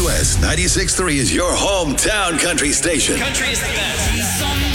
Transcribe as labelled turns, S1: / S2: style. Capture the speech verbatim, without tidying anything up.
S1: West ninety-six point three is your hometown country station.
S2: Country is the best.